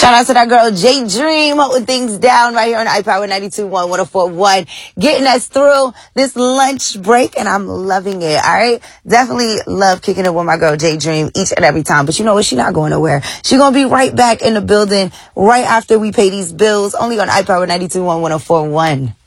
Shout out to that girl, J Dream, holding things down right here on iPower 92.1, 104.1, getting us through this lunch break, and I'm loving it, all right? Definitely love kicking it with my girl, J Dream, each and every time. But you know what? She's not going nowhere. She's going to be right back in the building right after we pay these bills, only on iPower 92.1, 104.1.